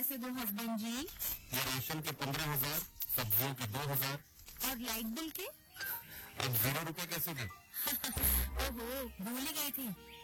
कैसे दूं हस्बैंड जी? ये राशन के 15,000, सब्जियों के 2,000 और लाइट बिल के? अब 0 रुपए कैसे दे? ओहो, भूल ही गई थी।